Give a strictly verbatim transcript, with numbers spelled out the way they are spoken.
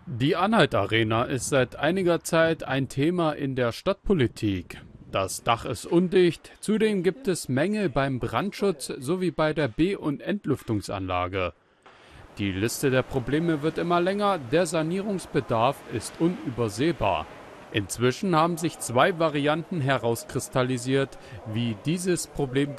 Die Anhalt-Arena ist seit einiger Zeit ein Thema in der Stadtpolitik. Das Dach ist undicht, zudem gibt es Mängel beim Brandschutz sowie bei der Be- und Entlüftungsanlage. Die Liste der Probleme wird immer länger, der Sanierungsbedarf ist unübersehbar. Inzwischen haben sich zwei Varianten herauskristallisiert, wie dieses Problem